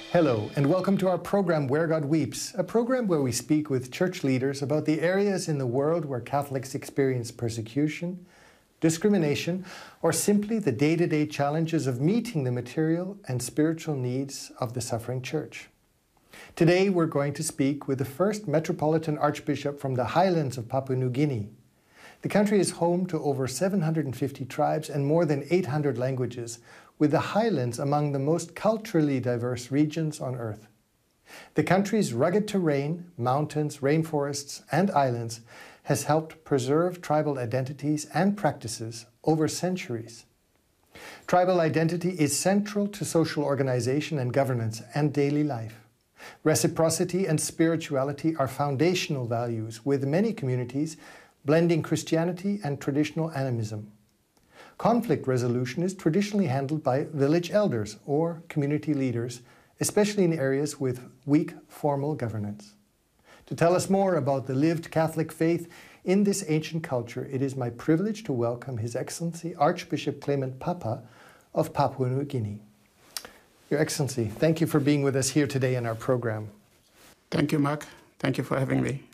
Hello, and welcome to our program Where God Weeps, a program where we speak with church leaders about the areas in the world where Catholics experience persecution, discrimination, or simply the day-to-day challenges of meeting the material and spiritual needs of the suffering church. Today we're going to speak with the first Metropolitan Archbishop from the highlands of Papua New Guinea. The country is home to over 750 tribes and more than 800 languages, with the highlands among the most culturally diverse regions on Earth. The country's rugged terrain, mountains, rainforests, and islands has helped preserve tribal identities and practices over centuries. Tribal identity is central to social organization and governance and daily life. Reciprocity and spirituality are foundational values, with many communities blending Christianity and traditional animism. Conflict resolution is traditionally handled by village elders or community leaders, especially in areas with weak formal governance. To tell us more about the lived Catholic faith in this ancient culture, it is my privilege to welcome His Excellency Archbishop Clement Papa of Papua New Guinea. Your Excellency, thank you for being with us here today in our program. Thank you, Mark. Thank you for having me.